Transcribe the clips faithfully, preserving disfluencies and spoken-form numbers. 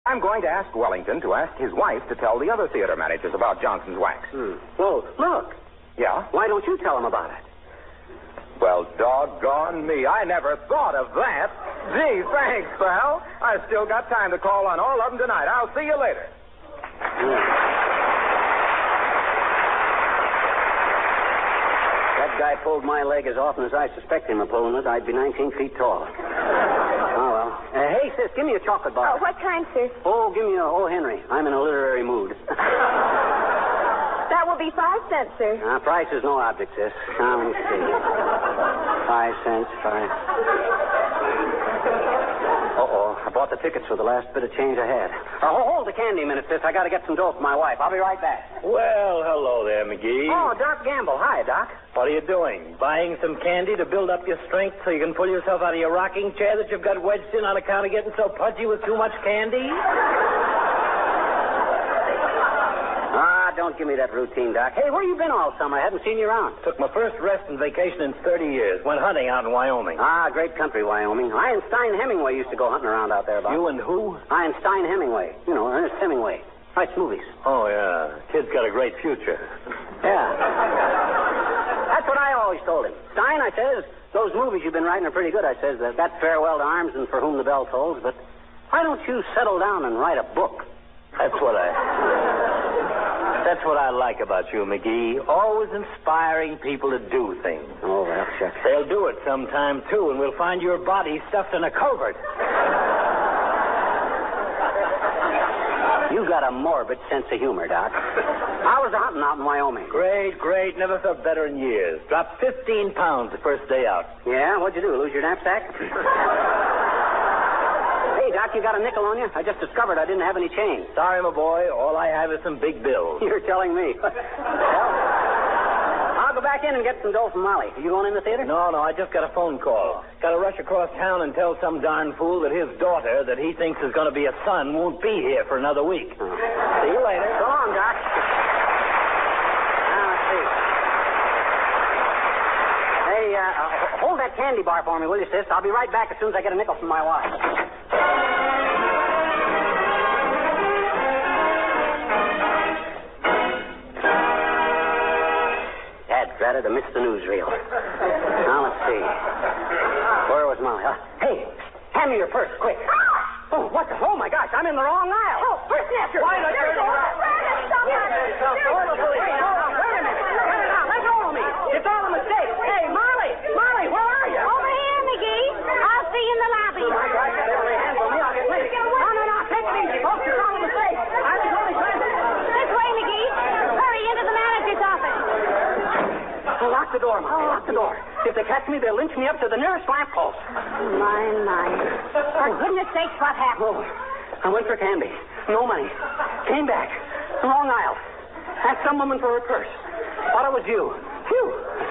I'm going to ask Wellington to ask his wife to tell the other theater managers about Johnson's Wax. Hmm. Well, look. Yeah? Why don't you tell them about it? Well, doggone me. I never thought of that. Gee, thanks, pal. I've still got time to call on all of them tonight. I'll see you later. That guy pulled my leg as often as I suspect him of pulling it. I'd be nineteen feet tall. Oh, well. Uh, hey, sis, give me a chocolate bar. Oh, what kind, sir? Oh, give me a O. Henry. I'm in a literary mood. That will be five cents, sir. Uh, price is no object, sis. Now, let me see. Five cents, five. Uh-oh. I bought the tickets for the last bit of change I had. Uh, hold the candy a minute, sis. I got to get some dough for my wife. I'll be right back. Well, hello there, McGee. Oh, Doc Gamble. Hi, Doc. What are you doing? Buying some candy to build up your strength so you can pull yourself out of your rocking chair that you've got wedged in on account of getting so pudgy with too much candy? Ah, don't give me that routine, Doc. Hey, where you been all summer? I haven't seen you around. Took my first rest and vacation in thirty years. Went hunting out in Wyoming. Ah, great country, Wyoming. I and Stein Hemingway used to go hunting around out there, Bob. You and who? I and Stein Hemingway. You know, Ernest Hemingway. Writes movies. Oh, yeah. Kid's got a great future. Yeah. That's what I always told him. Stein, I says, those movies you've been writing are pretty good. I says, that, that Farewell to Arms and For Whom the Bell Tolls, but why don't you settle down and write a book? That's what I... That's what I like about you, McGee. Always inspiring people to do things. Oh, well, shucks. They'll do it sometime, too, and we'll find your body stuffed in a culvert. You got a morbid sense of humor, Doc. I was hunting out in Wyoming. Great, great. Never felt better in years. Dropped fifteen pounds the first day out. Yeah? What'd you do, lose your knapsack? Hey, Doc, you got a nickel on you? I just discovered I didn't have any change. Sorry, my boy. All I have is some big bills. You're telling me. Well, I'll go back in and get some dough from Molly. Are you going in the theater? No, no, I just got a phone call. Got to rush across town and tell some darn fool that his daughter, that he thinks is going to be a son, won't be here for another week. Oh. See you later. So long, Doc. Now, let's see. Hey, uh, uh, hold that candy bar for me, will you, sis? I'll be right back as soon as I get a nickel from my wife. Drat it, I missed the newsreel. Now, let's see. Where was Molly? Uh, hey, hand me your purse, quick. Oh, what the? Oh, my gosh, I'm in the wrong aisle. Oh, purse snatcher. Why not There's you? Somebody. Call the police. Hold on, wait a minute. Turn it out. Let go of me. It's all a mistake. Hey, Molly, Molly, where are you? Over here, McGee. I'll see you in the lobby. Oh, my gosh, you better lay hands on me. I'll get late. No, no, no, take it easy, folks. It's all a mistake. I was only trying to... This way, McGee. Hurry into the manager's office. Oh, lock the door, Molly. Lock the door. If they catch me, they'll lynch me up to the nearest lamppost. My, my. For goodness sakes, what happened? Oh, I went for candy. No money. Came back. Wrong aisle. Asked some woman for her purse. Thought it was you. Phew.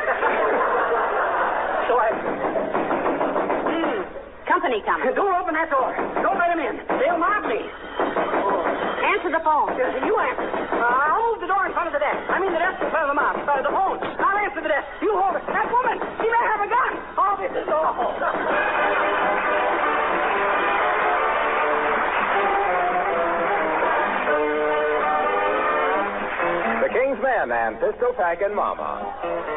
So I... Hmm. Company coming. Don't open that door. Don't let him in. They'll mob me. Answer the phone. You answer. Uh, I'll move the door in front of the desk. I mean the desk in front of the mob. Uh, the phone. I'll answer the desk. You hold it. That woman. She may have a gun. Oh, this is awful. The King's Men and Pistol Packin' Mama.